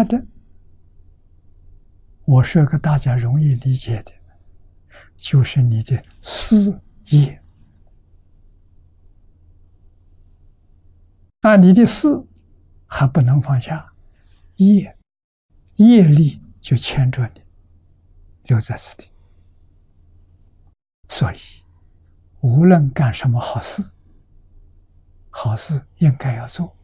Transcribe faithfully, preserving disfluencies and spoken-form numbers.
的，我说个大家容易理解的，就是你的事业。那你的事还不能放下，业业力就牵着你留在此地。所以无论干什么好事，好事应该要做，